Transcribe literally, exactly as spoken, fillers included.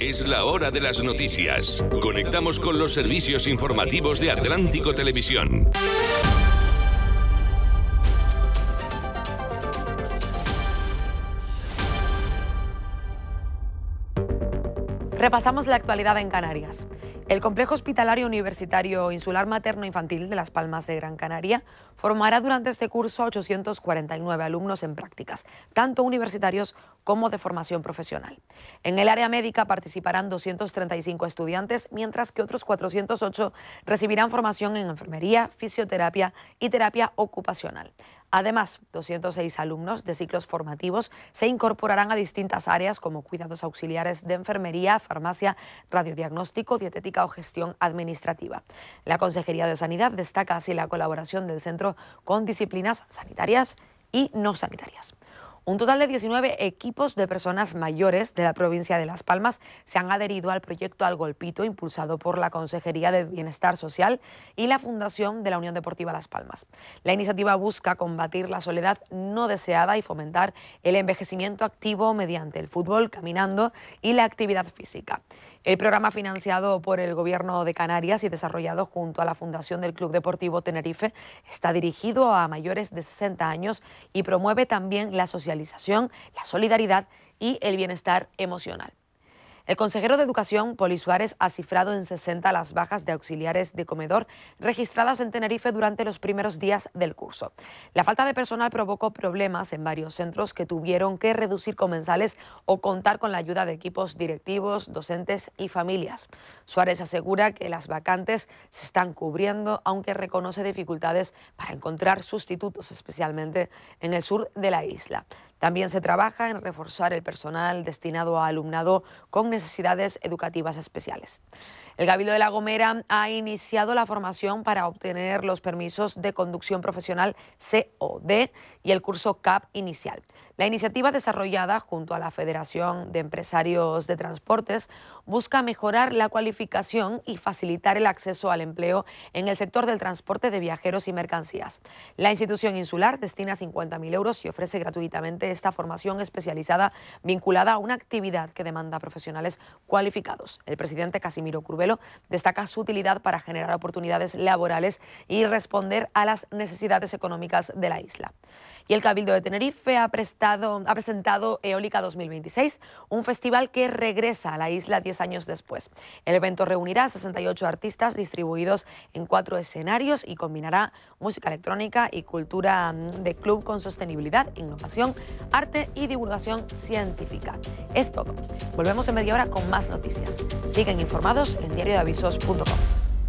Es la hora de las noticias. Conectamos con los servicios informativos de Atlántico Televisión. Repasamos la actualidad en Canarias. El Complejo Hospitalario Universitario Insular Materno Infantil de Las Palmas de Gran Canaria formará durante este curso a ochocientos cuarenta y nueve alumnos en prácticas, tanto universitarios como de formación profesional. En el área médica participarán doscientos treinta y cinco estudiantes, mientras que otros cuatrocientos ocho recibirán formación en enfermería, fisioterapia y terapia ocupacional. Además, doscientos seis alumnos de ciclos formativos se incorporarán a distintas áreas como cuidados auxiliares de enfermería, farmacia, radiodiagnóstico, dietética o gestión administrativa. La Consejería de Sanidad destaca así la colaboración del centro con disciplinas sanitarias y no sanitarias. Un total de diecinueve equipos de personas mayores de la provincia de Las Palmas se han adherido al proyecto Al Golpito, impulsado por la Consejería de Bienestar Social y la Fundación de la Unión Deportiva Las Palmas. La iniciativa busca combatir la soledad no deseada y fomentar el envejecimiento activo mediante el fútbol, caminando y la actividad física. El programa, financiado por el Gobierno de Canarias y desarrollado junto a la Fundación del Club Deportivo Tenerife, está dirigido a mayores de sesenta años y promueve también la socialización, la solidaridad y el bienestar emocional. El consejero de Educación, Poli Suárez, ha cifrado en sesenta las bajas de auxiliares de comedor registradas en Tenerife durante los primeros días del curso. La falta de personal provocó problemas en varios centros que tuvieron que reducir comensales o contar con la ayuda de equipos directivos, docentes y familias. Suárez asegura que las vacantes se están cubriendo, aunque reconoce dificultades para encontrar sustitutos, especialmente en el sur de la isla. También se trabaja en reforzar el personal destinado a alumnado con necesidades educativas especiales. El Cabildo de La Gomera ha iniciado la formación para obtener los permisos de conducción profesional C O D y el curso C A P inicial. La iniciativa, desarrollada junto a la Federación de Empresarios de Transportes, busca mejorar la cualificación y facilitar el acceso al empleo en el sector del transporte de viajeros y mercancías. La institución insular destina cincuenta mil euros y ofrece gratuitamente esta formación especializada vinculada a una actividad que demanda profesionales cualificados. El presidente Casimiro Curbelo destaca su utilidad para generar oportunidades laborales y responder a las necesidades económicas de la isla. Y el Cabildo de Tenerife ha, prestado, ha presentado Eólica dos mil veintiséis, un festival que regresa a la isla diez años después. El evento reunirá a sesenta y ocho artistas distribuidos en cuatro escenarios y combinará música electrónica y cultura de club con sostenibilidad, innovación, arte y divulgación científica. Es todo. Volvemos en media hora con más noticias. Siguen informados en diario de avisos punto com.